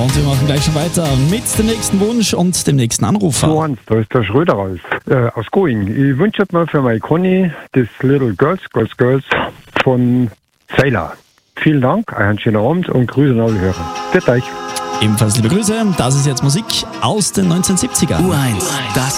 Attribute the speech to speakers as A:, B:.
A: Und wir machen gleich schon weiter mit dem nächsten Wunsch und dem nächsten Anrufer.
B: So, Hans, da ist der Schröder aus Going. Ich wünsche mir für meine Conny das Little Girls von Sailor. Vielen Dank, einen schönen Abend und Grüße an alle Hörer. Bitte euch.
A: Ebenfalls liebe Grüße. Das ist jetzt Musik aus den 1970ern.
C: U1, das